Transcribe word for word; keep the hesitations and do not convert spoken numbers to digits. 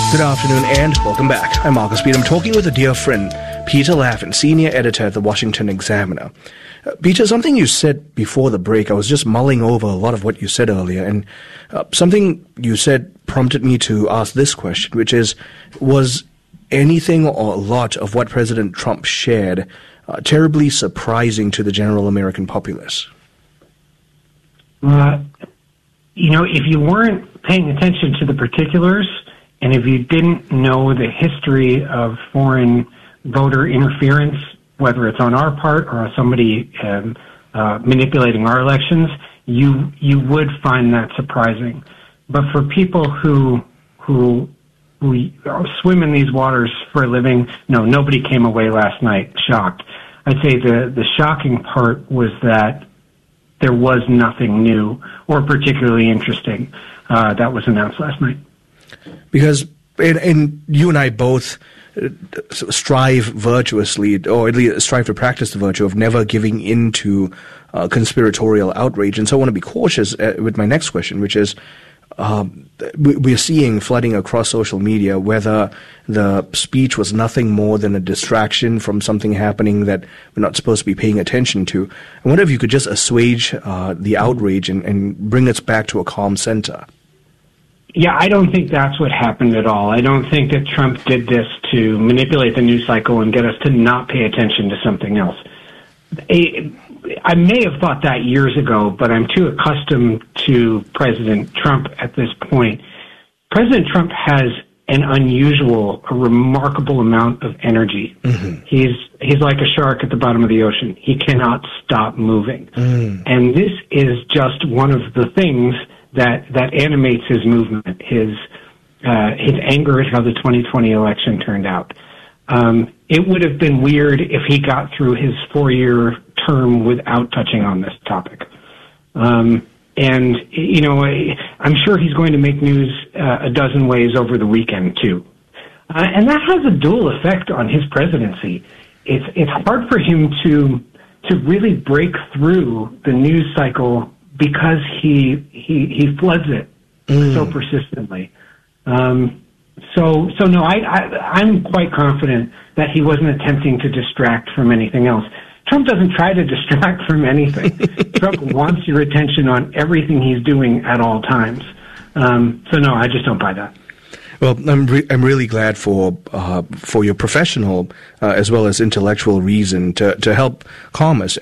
Good afternoon and welcome back. I'm Marcus Beat. I'm talking with a dear friend, Peter Lavin, senior editor at the Washington Examiner. Uh, Peter, something you said before the break, I was just mulling over a lot of what you said earlier, and uh, something you said prompted me to ask this question, which is, was anything or a lot of what President Trump shared uh, terribly surprising to the general American populace? Uh, you know, if you weren't paying attention to the particulars, and if you didn't know the history of foreign voter interference, whether it's on our part or somebody um, uh, manipulating our elections, you you would find that surprising. But for people who who who swim in these waters for a living, no, nobody came away last night shocked. I'd say the the shocking part was that there was nothing new or particularly interesting uh, that was announced last night. Because, and, and you and I both strive virtuously, or at least strive to practice the virtue of never giving in to uh, conspiratorial outrage. And so I want to be cautious uh, with my next question, which is, um, we're seeing flooding across social media whether the speech was nothing more than a distraction from something happening that we're not supposed to be paying attention to. I wonder if you could just assuage uh, the outrage and, and bring us back to a calm center. Yeah, I don't think that's what happened at all. I don't think that Trump did this to manipulate the news cycle and get us to not pay attention to something else. I may have thought that years ago, but I'm too accustomed to President Trump at this point. President Trump has an unusual, a remarkable amount of energy. Mm-hmm. He's he's like a shark at the bottom of the ocean. He cannot stop moving. Mm. And this is just one of the things that that animates his movement, his uh, his anger at how the twenty twenty election turned out. Um, it would have been weird if he got through his four-year term without touching on this topic. Um, and, you know, I'm sure he's going to make news uh, a dozen ways over the weekend, too. Uh, and that has a dual effect on his presidency. It's it's hard for him to to really break through the news cycle because he he he floods it mm. so persistently. Um, so so no, I, I I'm quite confident that he wasn't attempting to distract from anything else. Trump doesn't try to distract from anything. Trump wants your attention on everything he's doing at all times. Um, so no, I just don't buy that. Well, I'm re- I'm really glad for uh, for your professional uh, as well as intellectual reason to to help calm us.